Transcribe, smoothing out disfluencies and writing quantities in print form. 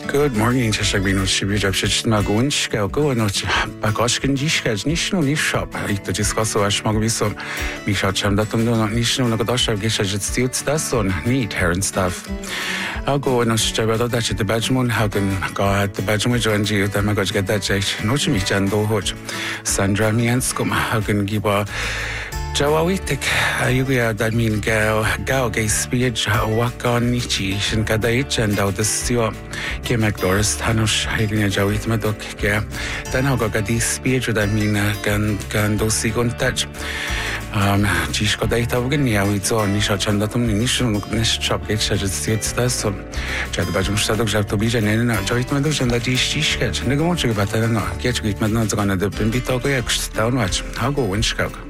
Good morning, Cheshire Green Tribute of Magunch, go and Bagoskin Dishkas, Nishno Nishop, to discuss our Schmogvisum, Misha Chamdatum, Nishno Nagadosha, Gisha, Stutes, that's on neat hair and stuff. I'll go and Australia that the Badgemoon, how can God the Badgemoon join you, the Magos get that Jake, Nochimi Jando Hodge, Sandra Mianskum, how can give a Jawawitik, Ayuga, that mean Gao gay speech, Wakan Nichi, Shinkadaich, and out the Stio, Kemak Doris, Tanush, Hagin Jawit Madok, then how got this speech, that mean can do second touch. Csiszko dejtałgnie, i co, nisza czandatum, niż czapkieć, że zjedz testo. Czad bać musztadok, że to bliżej, nie, joit medok, że da dziś ciszkę, nie go moczy chyba, no, kieczki, medno, co go na dupim, bitoko, jak stał, hago, winszkałka.